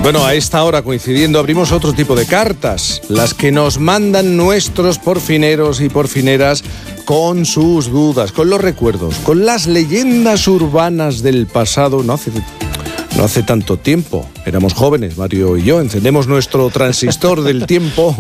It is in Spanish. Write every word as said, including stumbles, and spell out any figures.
Bueno, a esta hora, coincidiendo, abrimos otro tipo de cartas, las que nos mandan nuestros porfineros y porfineras con sus dudas, con los recuerdos, con las leyendas urbanas del pasado. No hace, no hace tanto tiempo, éramos jóvenes, Mario y yo, encendemos nuestro transistor del tiempo